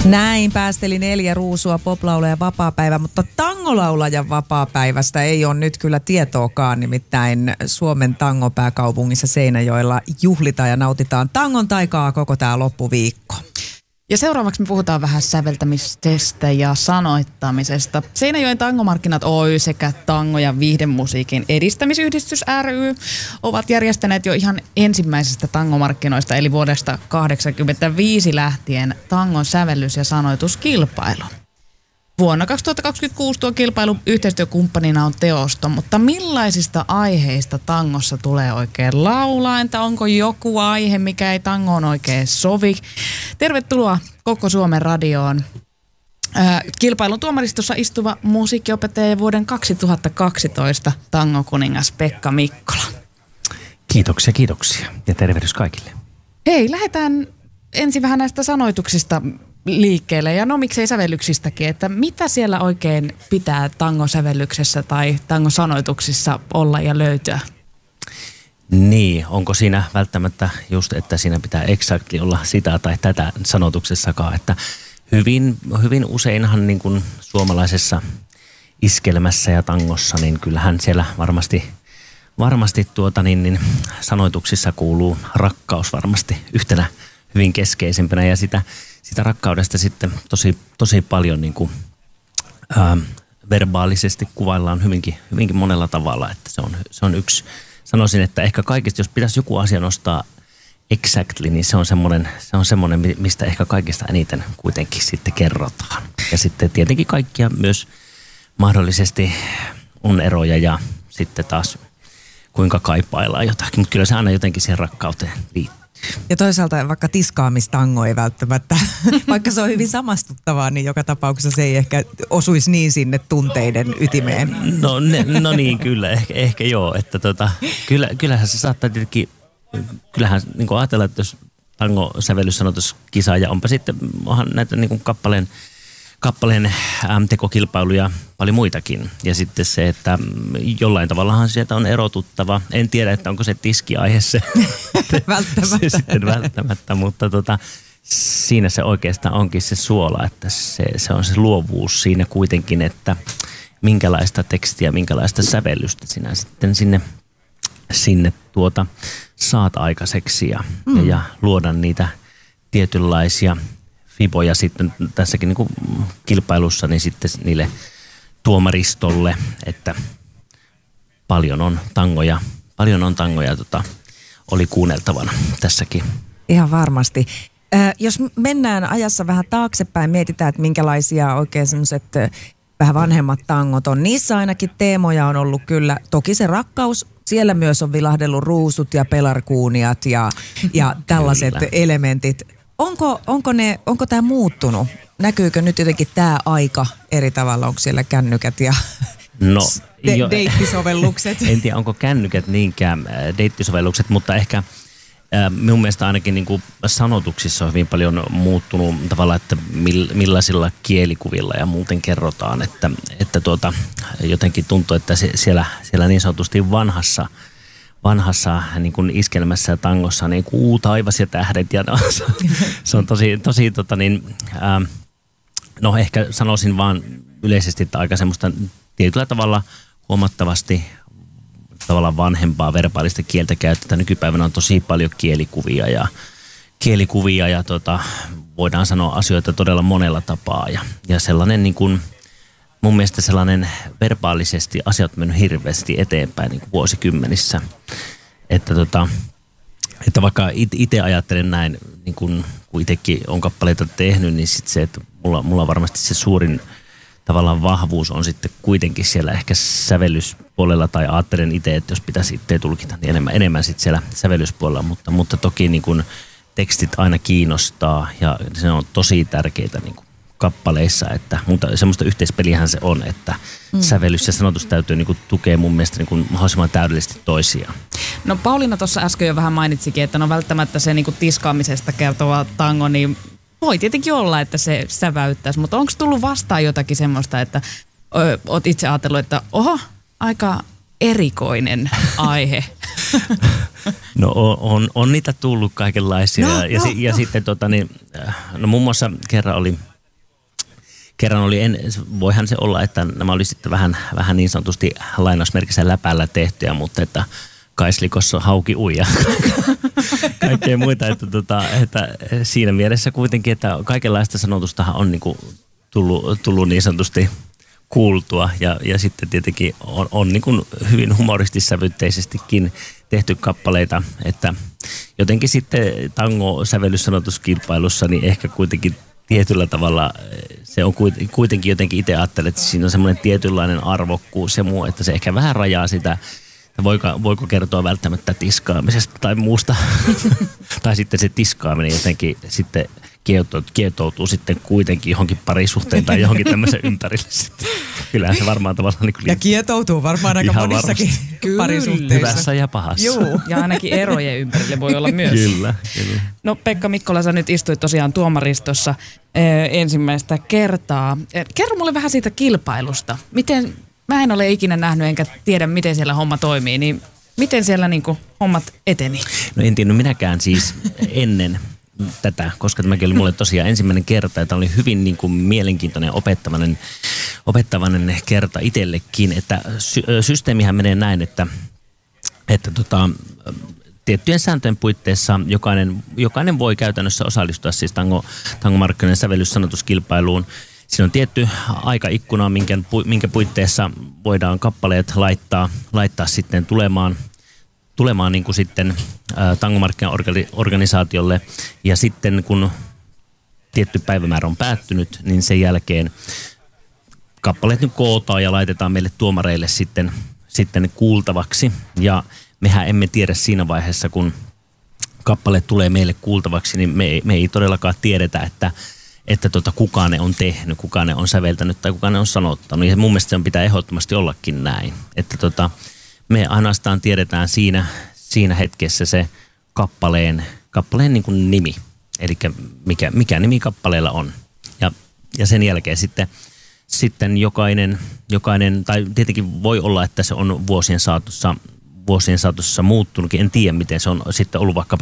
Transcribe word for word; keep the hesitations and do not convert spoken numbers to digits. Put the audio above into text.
Näin päästeli neljä ruusua poplaulajan vapaapäivä, mutta tangolaulajan vapaapäivästä ei ole nyt kyllä tietoakaan, nimittäin Suomen tangopääkaupungissa Seinäjoella juhlitaan ja nautitaan tangon taikaa koko tämä loppuviikko. Ja seuraavaksi me puhutaan vähän säveltämisestä ja sanoittamisesta. Seinäjoen tangomarkkinat Oy sekä tango- ja viihdemusiikin edistämisyhdistys ry ovat järjestäneet jo ihan ensimmäisestä tangomarkkinoista, eli vuodesta kahdeksankymmentäviisi lähtien tangon sävellys- ja sanoituskilpailu. Vuonna kaksituhattakaksikymmentäkuusi tuo kilpailu yhteistyökumppanina on Teosto, mutta millaisista aiheista tangossa tulee oikein laulaa? Entä onko joku aihe, mikä ei tangoon oikein sovi? Tervetuloa Koko Suomen radioon. Äh, kilpailun tuomaristossa istuva musiikkiopettaja ja vuoden kaksituhattakaksitoista tangokuningas Pekka Mikkola. Kiitoksia, kiitoksia ja tervehdys kaikille. Hei, lähdetään ensin vähän näistä sanoituksista liikkeelle ja no miksei sävellyksistäkin, että mitä siellä oikein pitää tangosävellyksessä tai tangosanoituksissa olla ja löytyä? Niin, onko siinä välttämättä just, että siinä pitää exactly olla sitä tai tätä sanotuksessakaan, että hyvin, hyvin useinhan niin kuin suomalaisessa iskelmässä ja tangossa, niin kyllähän siellä varmasti, varmasti tuota niin, niin sanoituksissa kuuluu rakkaus varmasti yhtenä hyvin keskeisimpänä ja sitä Sitä rakkaudesta sitten tosi, tosi paljon niin kuin, ää, verbaalisesti kuvaillaan hyvinkin, hyvinkin monella tavalla. Että se, on, se on yksi, sanoisin, että ehkä kaikista, jos pitäisi joku asia nostaa exactly, niin se on semmoinen, se on semmoinen, mistä ehkä kaikista eniten kuitenkin sitten kerrotaan. Ja sitten tietenkin kaikkia myös mahdollisesti on eroja ja sitten taas kuinka kaipaillaan jotakin. Mutta kyllä se aina jotenkin siihen rakkauteen liittyy. Ja toisaalta vaikka tiskaamistango ei välttämättä, vaikka se on hyvin samastuttavaa, niin joka tapauksessa se ei ehkä osuisi niin sinne tunteiden ytimeen. No, ne, no niin, kyllä, ehkä, ehkä joo. Että tota, kyllä, kyllähän se saattaa tietenkin, kyllähän niin kuin ajatellaan, että jos tango-sävellyssanoituskisa ja onpa sitten onhan näitä niin kuin kappaleen, kappaleen äm, tekokilpailuja paljon muitakin. Ja sitten se, että jollain tavallahan sieltä on erotuttava. En tiedä, että onko se tiskiaihe se. Välttämättä. Se sitten välttämättä, mutta tota, siinä se oikeastaan onkin se suola, että se, se on se luovuus siinä kuitenkin, että minkälaista tekstiä, minkälaista sävellystä sinä sitten sinne, sinne tuota saat aikaiseksi ja, mm. ja, ja luoda niitä tietynlaisia fiboja sitten tässäkin niin kuin kilpailussa, niin sitten niille tuomaristolle, että paljon on tangoja, paljon on tangoja tota, oli kuunneltavana tässäkin. Ihan varmasti. Äh, jos mennään ajassa vähän taaksepäin, mietitään, että minkälaisia oikein semmoiset vähän vanhemmat tangot on. Niissä ainakin teemoja on ollut kyllä, toki se rakkaus, siellä myös on vilahdellut ruusut ja pelarkuuniat ja, ja tällaiset kyllä. elementit. Onko, onko, ne, onko tämä muuttunut? Näkyykö nyt jotenkin tämä aika eri tavalla? Onko siellä kännykät ja no, de- jo, deittisovellukset? En tiedä, onko kännykät niinkään deittisovellukset, mutta ehkä äh, minun mielestä ainakin niin kuin sanotuksissa on hyvin paljon muuttunut tavallaan, että millaisilla kielikuvilla ja muuten kerrotaan. Että, että tuota, jotenkin tuntuu, että se, siellä, siellä niin sanotusti vanhassa vanhassa niin kuin iskelmässä ja tangossa niin kuu, taivas ja tähdet ja no, se on tosi, tosi tota niin, ää, no ehkä sanoisin vaan yleisesti, että aika semmoista tietyllä tavalla huomattavasti tavallaan vanhempaa verbaalista kieltä käytetään. Nykypäivänä on tosi paljon kielikuvia ja kielikuvia ja tota, voidaan sanoa asioita todella monella tapaa ja, ja sellainen niin kuin mun mielestä sellainen verbaalisesti asiat on mennyt hirveästi eteenpäin niin kuin vuosikymmenissä. Että, tota, että vaikka itse ajattelen näin, niin kun, kun itsekin on kappaleita tehnyt, niin sit se, että mulla, mulla varmasti se suurin tavallaan vahvuus on sitten kuitenkin siellä ehkä sävellyspuolella, tai ajattelen itse, että jos pitäisi itse tulkita, niin enemmän, enemmän sitten siellä sävellyspuolella, mutta, mutta toki niin kun tekstit aina kiinnostaa ja se on tosi tärkeitä niin kun kappaleissa, että, mutta semmoista yhteispeliähän se on, että mm. sävellys ja sanotus täytyy niin kuin tukea mun mielestä niin kuin mahdollisimman täydellisesti toisiaan. No Pauliina tuossa äsken jo vähän mainitsikin, että no välttämättä se niin kuin tiskaamisesta kertova tango, niin voi tietenkin olla, että se säväyttäisi, mutta onko tullut vastaan jotakin semmoista, että ö, oot itse ajatellut, että oho, aika erikoinen aihe? No on, on, on niitä tullut kaikenlaisia no, ja, no, ja, ja no. sitten tota niin, no muun muassa kerran oli kerran oli, en, voihan se olla, että nämä oli sitten vähän, vähän niin sanotusti lainausmerkissä läpällä tehtyjä, mutta että Kaislikossa hauki uija. Kaikkea muita, että, tota, että siinä mielessä kuitenkin, että kaikenlaista sanotustahan on niin kuin tullut, tullut niin sanotusti kuultua ja, ja sitten tietenkin on, on niin kuin hyvin humoristissävytteisestikin tehty kappaleita, että jotenkin sitten tango-sävellyssanotuskilpailussa niin ehkä kuitenkin tietyllä tavalla se on kuitenkin jotenkin itse ajattelen, että siinä on semmoinen tietynlainen arvokkuus ja muu, että se ehkä vähän rajaa sitä, voiko, voiko kertoa välttämättä tiskaamisesta tai muusta, tai sitten se tiskaaminen jotenkin sitten kietoutuu, kietoutuu sitten kuitenkin johonkin parisuhteen tai johonkin tämmöisen ympärille sitten. Kyllähän se varmaan tavallaan... Niin ja kietoutuu varmaan aika monissakin parisuhteissa. Hyvässä ja pahassa. Joo, ja ainakin erojen ympärille voi olla myös. Kyllä, kyllä. No Pekka Mikkola, sä nyt istuit tosiaan tuomaristossa eh, ensimmäistä kertaa. Eh, kerro mulle vähän siitä kilpailusta. Miten, mä en ole ikinä nähnyt enkä tiedä, miten siellä homma toimii, niin miten siellä niinku hommat eteni? No en tiennyt minäkään siis ennen tätä, koska tämäkin oli mulle tosiaan ensimmäinen kerta, ja tämä oli hyvin niin kuin mielenkiintoinen opettavainen, opettavainen kerta itsellekin, että sy- systeemihän menee näin, että, että tota, tiettyjen sääntöjen puitteissa jokainen, jokainen voi käytännössä osallistua siis tango, tangomarkkinoiden sävellyssanotuskilpailuun. Siinä on tietty aikaikkuna, minkä, minkä puitteissa voidaan kappaleet laittaa, laittaa sitten tulemaan tulemaan niin kuin sitten ä, tangomarkkinaorganisaatiolle, ja sitten kun tietty päivämäärä on päättynyt, niin sen jälkeen kappaleet nyt kootaan ja laitetaan meille tuomareille sitten, sitten kuultavaksi, ja mehän emme tiedä siinä vaiheessa, kun kappaleet tulee meille kuultavaksi, niin me ei, me ei todellakaan tiedetä, että että tota, kuka ne on tehnyt, kuka ne on säveltänyt tai kuka ne on sanottanut, ja mun mielestä se pitää ehdottomasti ollakin näin, että tota me ainoastaan tiedetään siinä, siinä hetkessä se kappaleen, kappaleen niin kuin nimi, eli mikä, mikä nimi kappaleella on. Ja, ja sen jälkeen sitten, sitten jokainen, jokainen, tai tietenkin voi olla, että se on vuosien saatossa, vuosien saatossa muuttunutkin. En tiedä, miten se on sitten ollut vaikkapa